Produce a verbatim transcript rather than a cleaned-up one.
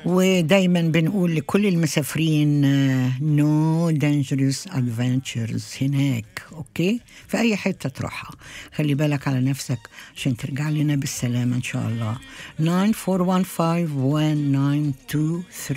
ودايما بنقول لكل المسافرين نو dangerous adventures هناك، اوكي؟ في اي حتة تروحها خلي بالك على نفسك عشان ترجع لنا بالسلامة ان شاء الله. nine four one five one nine two three